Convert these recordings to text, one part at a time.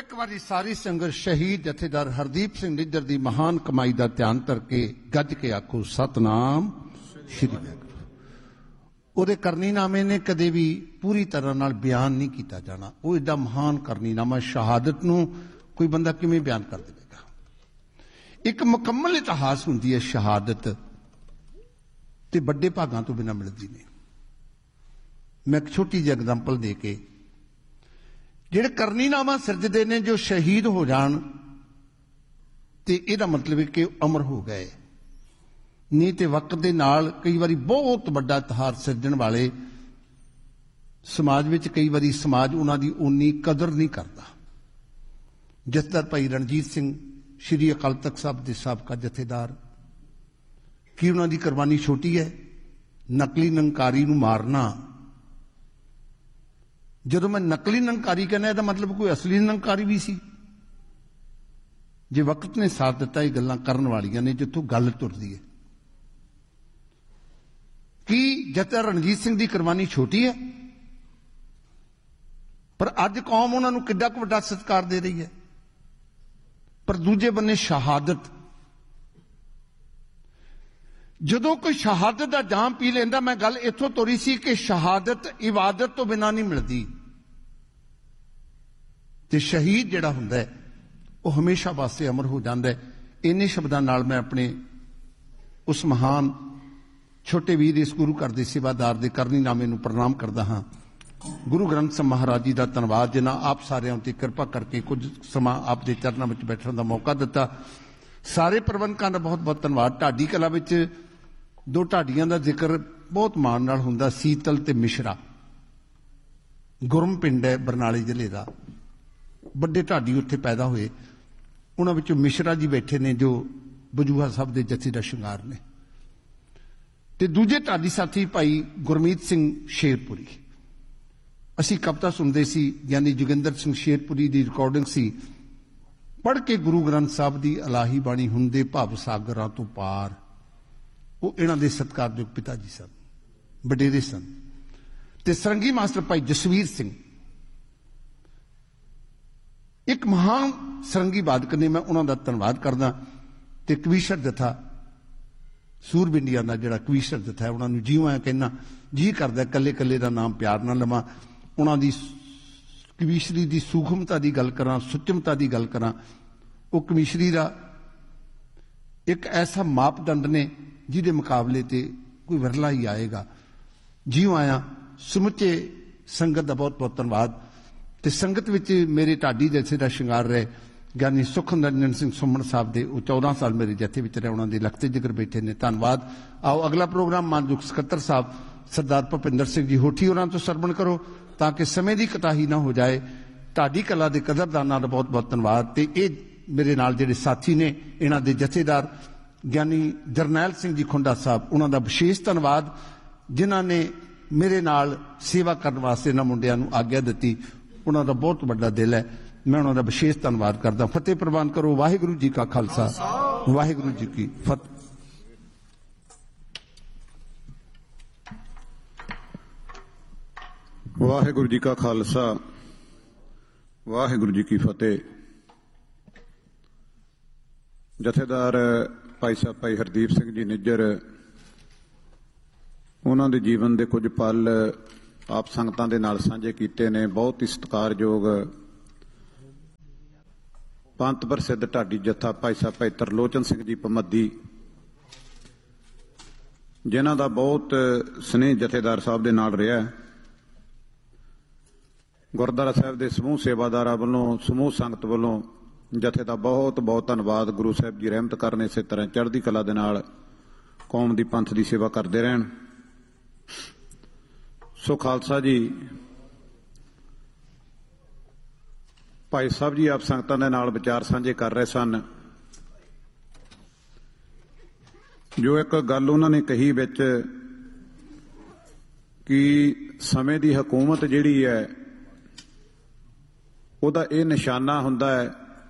एक बारी सारी संगत शहीद जथेदार हरदीप सिंह निज्जर की महान कमाई का ध्यान करके गज के आखो सतनाम श्री वाहिगुरू। ਉਹਦੇ करनीनामे ने कदे भी पूरी तरह नाल बयान नहीं किया जाना। वो एडा महान करनीनामा शहादत नूं कोई बंदा किवें बयान कर देगा। एक मुकम्मल इतिहास हुंदी है शहादत ते बड़े भागां तो बिना मिलदी नहीं। मैं एक छोटी जी एग्जाम्पल दे के ਜਿਹੜੇ ਕਰਨੀਨਾਮਾ ਸਿਰਜਦੇ ਨੇ ਜੋ ਸ਼ਹੀਦ ਹੋ ਜਾਣ ਤੇ ਇਹਦਾ ਮਤਲਬ ਹੈ ਕਿ ਅਮਰ ਹੋ ਗਏ ਨਹੀਂ ਤੇ ਵਕਤ ਦੇ ਨਾਲ ਕਈ ਵਾਰੀ ਬਹੁਤ ਵੱਡਾ ਇਤਿਹਾਸ ਸਿਰਜਣ ਵਾਲੇ ਸਮਾਜ ਵਿੱਚ ਕਈ ਵਾਰੀ ਸਮਾਜ ਉਹਨਾਂ ਦੀ ਉਨੀ ਕਦਰ ਨਹੀਂ ਕਰਦਾ। ਜਥੇਦਾਰ ਭਾਈ ਰਣਜੀਤ ਸਿੰਘ ਸ਼੍ਰੀ ਅਕਾਲ ਤਖਤ ਸਾਹਿਬ ਦੇ ਸਾਬਕਾ ਜਥੇਦਾਰ, ਕੀ ਉਹਨਾਂ ਦੀ ਕੁਰਬਾਨੀ ਛੋਟੀ ਹੈ? ਨਕਲੀ ਨਿਰੰਕਾਰੀ ਨੂੰ ਮਾਰਨਾ। ਜਦੋਂ मैं नकली निरंकारी कहना ਇਹਦਾ मतलब कोई असली निरंकारी भी सी। जे वक्त ने साथ दिता ये गल्लां करन वालियां ने जिथों गल तुरदी है कि जथेदार रणजीत सिंह की कुर्बानी छोटी है पर अज कौम उन्होंने किड्डा क वड्डा सत्कार दे रही है। पर दूजे बन्ने शहादत, जदों कोई शहादत का जाम पी लेंदा, मैं गल इत्थों तोरी सी कि शहादत इबादत तो बिना नहीं मिलती ते शहीद जिहड़ा हुंदा है वो हमेशा वास्ते अमर हो जाता है। इन्ने शब्दां नाल मैं अपने उस महान छोटे वीर इस गुरु घर दे सेवादार दे करनीनामे नूं प्रणाम करदा हां। गुरु ग्रंथ ਸਾਹਿਬ महाराज जी का धन्नवाद जिन्हां आप सारिਆਂ ते किरपा करके कुछ समा आप दे चरनां विच बैठण दा मौका दिता। सारे प्रबंधकां दा बहुत बहुत धन्नवाद। ढाडी कला विच दो ढाडियां का जिक्र बहुत मान नाल हुंदा, सीतल ते मिश्रा। गुरम पिंड है बरनाले जिले का, बड़े ढाडी उत्थे पैदा हुए। उन्हां विचों मिश्रा जी बैठे ने जो बजूहा साहब के जत्थे दा शिंगार ने, ते दूजे ढाडी साथी भाई गुरमीत सिंह शेरपुरी। असीं कविता सुनते सी, यानी जोगिंदर सिंह शेरपुरी की रिकॉर्डिंग सी, पढ़ के गुरु ग्रंथ साहब की अलाही बाणी हुंदे भव सागरां तो पार। वो इन्हां दे सत्कारयोग पिता जी सन, वडेरे सन। ते सरंगी मास्टर भाई जसवीर सिंह एक महान सरंगी वादक ने, मैं उन्हां दा धन्नवाद करदा। ते कवीशर जथा सूरबिंडिया का जिहड़ा कवीशर जथा है उन्हां नूं जीवां कहना जी करदा, कल्ले कल्ले दा नाम प्यार ना लवां। उन्हां दी कवीशरी की सूखमता की गल करा, सुचमता की गल करा, वो कवीशरी का एक ऐसा मापदंड ने जिहदे मुकाबले ते कोई विरला ही आएगा। जियों आया समुचे संगत का बहुत बहुत धन्नवाद। ते संगत विच मेरे ढाडी जथे का शिंगार रहे ज्ञानी सुख निरंजन सिंह सुमन साहब दे, वो 14 साल मेरे जथे विच रहे, उन्होंने लखते जिगर बैठे ने, धन्नवाद। आओ अगला प्रोग्राम मानयोग सकत्तर साहब सरदार भुपिंदर सिंह जी होठी उन्होंने तो सरवण करो ताकि समय की कटाही ना हो जाए। ढाडी कला के कदरदानां दा बहुत बहुत धन्नवाद। ते ये मेरे नाल जिहड़े साथी ने इन्हां दे जथेदार ज्ञानी जरनैल सिंह जी खुंडा साहब, उन्हां दा विशेष धन्नवाद जिन्हां ने मेरे नाल सेवा करने वास्ते इन्हां मुंडियां नूं आग्या दित्ती। उन्हां दा बहुत वड्डा दिल है, मैं उन्हां दा विशेष धन्नवाद करदा। फतेह प्रवान करो। वाहिगुरू जी का खालसा, वाहिगुरू जी की फतेह। वाहिगुरू जी का खालसा, वाहिगुरू जी की फतेह। जथेदार भाई साहब भाई हरदीप सिंह जी निज्जर, उन्हां दे जीवन दे कुछ पल आप संगतां दे नाल साझे कीते ने। बहुत ही सत्कारयोग पंत प्रसिद्ध ढाडी जत्था भाई साहब भाई तरलोचन सिंह जी पमद्दी, जिन्हां दा बहुत स्नेह जथेदार साहब दे नाल रहा। गुरुद्वारा साहब के समूह सेवादार वालों, समूह संगत वालों जथे का बहुत बहुत धन्नवाद। गुरु साहब जी रहमत करने, इस तरह चढ़ती कला दे नाल कौम की पंथ की सेवा करते रहन। सो खालसा जी, भाई साहब जी आप संगतां दे नाल विचार साझे कर रहे सन। जो एक गल उन्होंने कही विच कि समय की हुकूमत जिहड़ी है ਉਹਦਾ ਇਹ ਨਿਸ਼ਾਨਾ ਹੁੰਦਾ ਹੈ,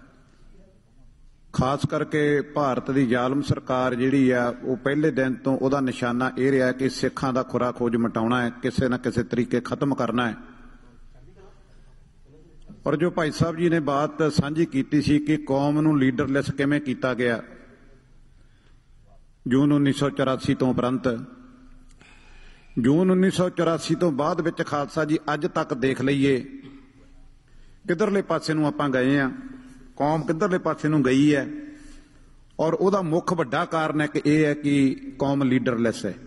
खास करके भारत की जालम सरकार जिहड़ी है वो पहले दिन तो ਉਹਦਾ निशाना ये रहा कि सिखां दा खुरा खोज मिटाउणा है, किसी न किसी तरीके खत्म करना है। ਔਰ ਜੋ ਭਾਈ ਸਾਹਿਬ ਜੀ ਨੇ ਬਾਤ ਸਾਂਝੀ ਕੀਤੀ ਸੀ ਕਿ ਕੌਮ ਨੂੰ ਲੀਡਰਲੈਸ ਕਿਵੇਂ ਕੀਤਾ ਗਿਆ ਜੂਨ 1984 ਤੋਂ ਉਪਰੰਤ, ਜੂਨ 1984 ਤੋਂ ਬਾਅਦ ਵਿੱਚ ਖਾਲਸਾ ਜੀ ਅੱਜ ਤੱਕ ਦੇਖ ਲਈਏ ਕਿੱਧਰਲੇ ਪਾਸੇ ਨੂੰ ਆਪਾਂ ਗਏ ਆ, ਕੌਮ ਕਿੱਧਰਲੇ ਪਾਸੇ ਨੂੰ ਗਈ ਹੈ। ਔਰ ਉਹਦਾ ਮੁੱਖ ਵੱਡਾ ਕਾਰਨ ਹੈ ਕਿ ਇਹ ਹੈ ਕਿ ਕੌਮ ਲੀਡਰਲੈਸ ਹੈ।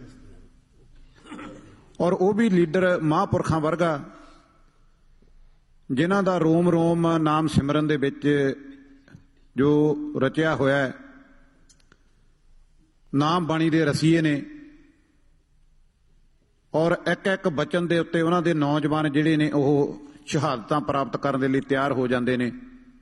ਔਰ ਉਹ ਵੀ ਲੀਡਰ ਮਹਾਂਪੁਰਖਾਂ ਵਰਗਾ ਜਿਨ੍ਹਾਂ ਦਾ ਰੋਮ ਰੋਮ ਨਾਮ ਸਿਮਰਨ ਦੇ ਵਿੱਚ ਜੋ ਰਚਿਆ ਹੋਇਆ ਹੈ, ਨਾਮ ਬਾਣੀ ਦੇ ਰਸੀਏ ਨੇ, ਔਰ ਇੱਕ ਇੱਕ ਬਚਨ ਦੇ ਉੱਤੇ ਉਹਨਾਂ ਦੇ ਨੌਜਵਾਨ ਜਿਹੜੇ ਨੇ ਉਹ ਸ਼ਹਾਦਤਾਂ ਪ੍ਰਾਪਤ ਕਰਨ ਦੇ ਲਈ ਤਿਆਰ ਹੋ ਜਾਂਦੇ ਨੇ।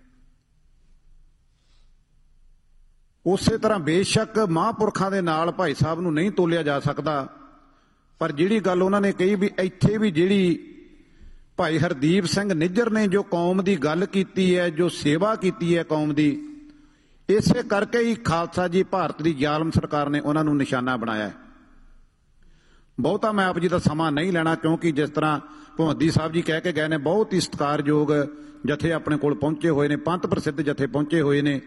ਉਸੇ ਤਰ੍ਹਾਂ ਬੇਸ਼ੱਕ ਮਹਾਂਪੁਰਖਾਂ ਦੇ ਨਾਲ ਭਾਈ ਸਾਹਿਬ ਨੂੰ ਨਹੀਂ ਤੋਲਿਆ ਜਾ ਸਕਦਾ, ਪਰ ਜਿਹੜੀ ਗੱਲ ਉਹਨਾਂ ਨੇ ਕਹੀ ਵੀ ਇੱਥੇ ਵੀ ਜਿਹੜੀ ਭਾਈ ਹਰਦੀਪ ਸਿੰਘ ਨਿੱਜਰ ਨੇ ਜੋ ਕੌਮ ਦੀ ਗੱਲ ਕੀਤੀ ਹੈ, ਜੋ ਸੇਵਾ ਕੀਤੀ ਹੈ ਕੌਮ ਦੀ, ਇਸੇ ਕਰਕੇ ਹੀ ਖਾਲਸਾ ਜੀ ਭਾਰਤ ਦੀ ਜ਼ਾਲਮ ਸਰਕਾਰ ਨੇ ਉਹਨਾਂ ਨੂੰ ਨਿਸ਼ਾਨਾ ਬਣਾਇਆ। ਬਹੁਤਾ ਮੈਂ ਆਪ ਜੀ ਦਾ ਸਮਾਂ ਨਹੀਂ ਲੈਣਾ, ਕਿਉਂਕਿ ਜਿਸ ਤਰ੍ਹਾਂ ਭਵੰਦੀ ਸਾਹਿਬ ਜੀ ਕਹਿ ਕੇ ਗਏ ਨੇ, ਬਹੁਤ ਹੀ ਸਤਿਕਾਰਯੋਗ ਜਥੇ ਆਪਣੇ ਕੋਲ ਪਹੁੰਚੇ ਹੋਏ ਨੇ, ਪੰਥ ਪ੍ਰਸਿੱਧ ਜਥੇ ਪਹੁੰਚੇ ਹੋਏ ਨੇ।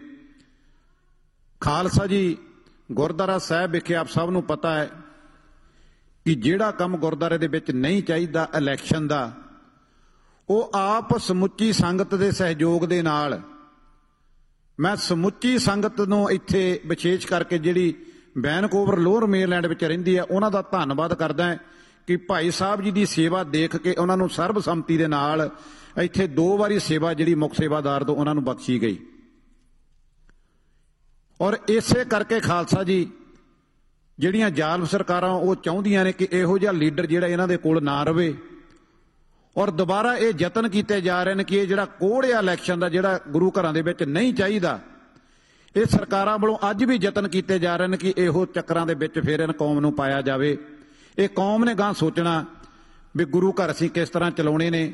ਖਾਲਸਾ ਜੀ ਗੁਰਦੁਆਰਾ ਸਾਹਿਬ ਵਿਖੇ ਆਪ ਸਭ ਨੂੰ ਪਤਾ ਹੈ ਕਿ ਜਿਹੜਾ ਕੰਮ ਗੁਰਦੁਆਰੇ ਦੇ ਵਿੱਚ ਨਹੀਂ ਚਾਹੀਦਾ ਇਲੈਕਸ਼ਨ ਦਾ, ਉਹ ਆਪ ਸਮੁੱਚੀ ਸੰਗਤ ਦੇ ਸਹਿਯੋਗ ਦੇ ਨਾਲ, ਮੈਂ ਸਮੁੱਚੀ ਸੰਗਤ ਨੂੰ ਇੱਥੇ ਵਿਸ਼ੇਸ਼ ਕਰਕੇ ਜਿਹੜੀ ਵੈਨਕੂਵਰ ਲੋਅਰ ਮੇਰਲੈਂਡ ਵਿੱਚ ਰਹਿੰਦੀ ਹੈ ਉਹਨਾਂ ਦਾ ਧੰਨਵਾਦ ਕਰਦਾ ਹੈ ਕਿ ਭਾਈ ਸਾਹਿਬ ਜੀ ਦੀ ਸੇਵਾ ਦੇਖ ਕੇ ਉਹਨਾਂ ਨੂੰ ਸਰਬਸੰਮਤੀ ਦੇ ਨਾਲ ਇੱਥੇ 2 ਵਾਰੀ ਸੇਵਾ ਜਿਹੜੀ ਮੁੱਖ ਸੇਵਾਦਾਰ ਤੋਂ ਉਹਨਾਂ ਨੂੰ ਬਖਸ਼ੀ ਗਈ। ਔਰ ਇਸੇ ਕਰਕੇ ਖਾਲਸਾ ਜੀ ਜਿਹੜੀਆਂ ਜ਼ਾਲਮ ਸਰਕਾਰਾਂ ਉਹ ਚਾਹੁੰਦੀਆਂ ਨੇ ਕਿ ਇਹੋ ਜਿਹਾ ਲੀਡਰ ਜਿਹੜਾ ਇਹਨਾਂ ਦੇ ਕੋਲ ਨਾ ਰਵੇ। ਔਰ ਦੁਬਾਰਾ ਇਹ ਯਤਨ ਕੀਤੇ ਜਾ ਰਹੇ ਨੇ ਕਿ ਇਹ ਜਿਹੜਾ ਕੋੜ ਆ ਇਲੈਕਸ਼ਨ ਦਾ, ਜਿਹੜਾ ਗੁਰੂ ਘਰਾਂ ਦੇ ਵਿੱਚ ਨਹੀਂ ਚਾਹੀਦਾ, ਇਹ ਸਰਕਾਰਾਂ ਵੱਲੋਂ ਅੱਜ ਵੀ ਯਤਨ ਕੀਤੇ ਜਾ ਰਹੇ ਨੇ ਕਿ ਇਹੋ ਚੱਕਰਾਂ ਦੇ ਵਿੱਚ ਫਿਰ ਇਹਨਾਂ ਕੌਮ ਨੂੰ ਪਾਇਆ ਜਾਵੇ। ਇਹ ਕੌਮ ਨੇ ਗਾਂ ਸੋਚਣਾ ਵੀ ਗੁਰੂ ਘਰ ਅਸੀਂ ਕਿਸ ਤਰ੍ਹਾਂ ਚਲਾਉਣੇ ਨੇ।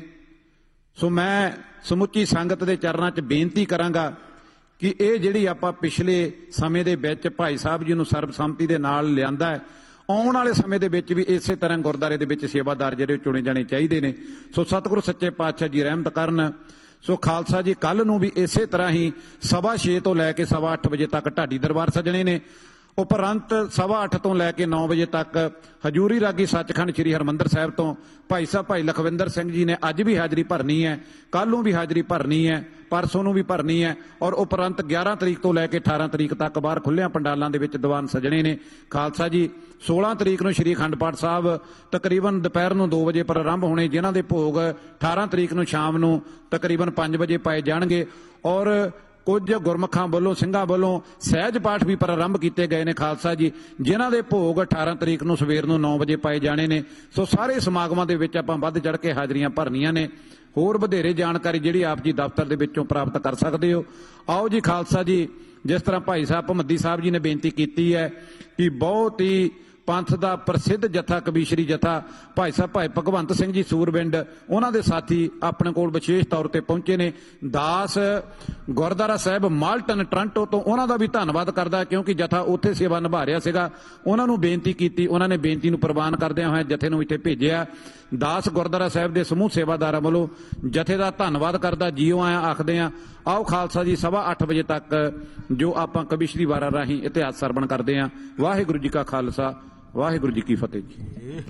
ਸੋ ਮੈਂ ਸਮੁੱਚੀ ਸੰਗਤ ਦੇ ਚਰਨਾਂ 'ਚ ਬੇਨਤੀ ਕਰਾਂਗਾ ਕਿ ਇਹ ਜਿਹੜੀ ਆਪਾਂ ਪਿਛਲੇ ਸਮੇਂ ਦੇ ਵਿੱਚ ਭਾਈ ਸਾਹਿਬ ਜੀ ਨੂੰ ਸਰਬਸੰਮਤੀ ਦੇ ਨਾਲ ਲਿਆਂਦਾ ਹੈ, ਆਉਣ ਵਾਲੇ ਸਮੇਂ ਦੇ ਵਿੱਚ ਵੀ ਇਸੇ ਤਰ੍ਹਾਂ ਗੁਰਦੁਆਰੇ ਦੇ ਵਿੱਚ ਸੇਵਾਦਾਰ ਜਿਹੜੇ ਚੁਣੇ ਜਾਣੇ ਚਾਹੀਦੇ ਨੇ। ਸੋ ਸਤਿਗੁਰੂ ਸੱਚੇ ਪਾਤਸ਼ਾਹ ਜੀ ਰਹਿਮਤ ਕਰਨ। ਸੋ ਖਾਲਸਾ ਜੀ ਕੱਲ ਨੂੰ ਵੀ ਇਸੇ ਤਰ੍ਹਾਂ ਹੀ 6:15 ਤੋਂ ਲੈ ਕੇ 8:15 ਵਜੇ ਤੱਕ ਢਾਡੀ ਦਰਬਾਰ ਸਜਣੇ ਨੇ। ਉਪਰੰਤ 8:15 ਤੋਂ ਲੈ ਕੇ 9 ਵਜੇ ਤੱਕ ਹਜੂਰੀ ਰਾਗੀ ਸੱਚਖੰਡ ਸ੍ਰੀ ਹਰਿਮੰਦਰ ਸਾਹਿਬ ਤੋਂ ਭਾਈ ਸਾਹਿਬ ਭਾਈ ਲਖਵਿੰਦਰ ਸਿੰਘ ਜੀ ਨੇ ਅੱਜ ਵੀ ਹਾਜ਼ਰੀ ਭਰਨੀ ਹੈ, ਕੱਲ ਨੂੰ ਵੀ ਹਾਜ਼ਰੀ ਭਰਨੀ ਹੈ, ਪਰਸੋਂ ਨੂੰ ਵੀ ਭਰਨੀ ਹੈ। ਔਰ ਉਪਰੰਤ 11 ਤਰੀਕ ਤੋਂ ਲੈ ਕੇ 18 ਤਰੀਕ ਤੱਕ ਬਾਹਰ ਖੁੱਲ੍ਹਿਆਂ ਪੰਡਾਲਾਂ ਦੇ ਵਿੱਚ ਦੀਵਾਨ ਸਜਣੇ ਨੇ। ਖਾਲਸਾ ਜੀ 16 ਤਰੀਕ ਨੂੰ ਸ੍ਰੀ ਅਖੰਡ ਪਾਠ ਸਾਹਿਬ ਤਕਰੀਬਨ ਦੁਪਹਿਰ ਨੂੰ 2 ਵਜੇ ਪਰ ਆਰੰਭ ਹੋਣੇ, ਜਿਨ੍ਹਾਂ ਦੇ ਭੋਗ 18 ਤਰੀਕ ਨੂੰ ਸ਼ਾਮ ਨੂੰ ਤਕਰੀਬਨ 5 ਵਜੇ ਪਾਏ ਜਾਣਗੇ। ਔਰ ਕੁਝ ਗੁਰਮੁਖਾਂ ਵੱਲੋਂ ਸਿੰਘਾਂ ਵੱਲੋਂ ਸਹਿਜ ਪਾਠ ਵੀ ਪ੍ਰਾਰੰਭ ਕੀਤੇ ਗਏ ਨੇ ਖਾਲਸਾ ਜੀ, ਜਿਨ੍ਹਾਂ ਦੇ ਭੋਗ 18 ਤਰੀਕ ਨੂੰ ਸਵੇਰ ਨੂੰ 9 ਵਜੇ ਪਾਏ ਜਾਣੇ ਨੇ। ਸੋ ਸਾਰੇ ਸਮਾਗਮਾਂ ਦੇ ਵਿੱਚ ਆਪਾਂ ਵੱਧ ਚੜ੍ਹ ਕੇ ਹਾਜ਼ਰੀਆਂ ਭਰਨੀਆਂ ਨੇ। ਹੋਰ ਵਧੇਰੇ ਜਾਣਕਾਰੀ ਜਿਹੜੀ ਆਪ ਜੀ ਦਫ਼ਤਰ ਦੇ ਵਿੱਚੋਂ ਪ੍ਰਾਪਤ ਕਰ ਸਕਦੇ ਹੋ। ਆਓ ਜੀ ਖਾਲਸਾ ਜੀ, ਜਿਸ ਤਰ੍ਹਾਂ ਭਾਈ ਸਾਹਿਬ ਭਮੱਦੀ ਸਾਹਿਬ ਜੀ ਨੇ ਬੇਨਤੀ ਕੀਤੀ ਹੈ ਕਿ ਬਹੁਤ ਹੀ ਪੰਥ ਦਾ ਪ੍ਰਸਿੱਧ ਜਥਾ ਕਬੀਸ਼ਰੀ ਜਥਾ ਭਾਈ ਸਾਹਿਬ ਭਾਈ ਭਗਵੰਤ ਸਿੰਘ ਜੀ ਸੂਰਵਿੰਡ, ਉਹਨਾਂ ਦੇ ਸਾਥੀ ਆਪਣੇ ਕੋਲ ਵਿਸ਼ੇਸ਼ ਤੌਰ ਤੇ ਪਹੁੰਚੇ ਨੇ। ਦਾਸ ਗੁਰਦੁਆਰਾ ਸਾਹਿਬ ਮਾਲਟਨ ਟੋਰਾਂਟੋ ਤੋਂ ਉਹਨਾਂ ਦਾ ਵੀ ਧੰਨਵਾਦ ਕਰਦਾ, ਕਿਉਂਕਿ ਜਥਾ ਉੱਥੇ ਸੇਵਾ ਨਿਭਾ ਰਿਹਾ ਸੀਗਾ। ਉਹਨਾਂ ਨੂੰ ਬੇਨਤੀ ਕੀਤੀ, ਉਹਨਾਂ ਨੇ ਬੇਨਤੀ ਨੂੰ ਪ੍ਰਵਾਨ ਕਰਦਿਆਂ ਹੋਇਆ ਜਥੇ ਨੂੰ ਇੱਥੇ ਭੇਜਿਆ। ਦਾਸ ਗੁਰਦੁਆਰਾ ਸਾਹਿਬ ਦੇ ਸਮੂਹ ਸੇਵਾਦਾਰਾਂ ਵੱਲੋਂ ਜਥੇ ਦਾ ਧੰਨਵਾਦ ਕਰਦਾ, ਜੀਓ ਆਇਆਂ ਆਖਦੇ ਆ। ਆਓ ਖਾਲਸਾ ਜੀ 8:15 ਵਜੇ ਤੱਕ ਜੋ ਆਪਾਂ ਕਬੀਸ਼ਰੀ ਵਾਰਾਂ ਰਾਹੀਂ ਇਤਿਹਾਸ ਸਰਵਣ ਕਰਦੇ ਆ। ਵਾਹਿਗੁਰੂ ਜੀ ਕਾ ਖਾਲਸਾ, ਵਾਹਿਗੁਰੂ ਜੀ ਕੀ ਫਤਿਹ ਜੀ।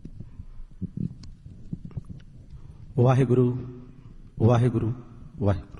ਵਾਹਿਗੁਰੂ ਵਾਹਿਗੁਰੂ ਵਾਹਿਗੁਰੂ।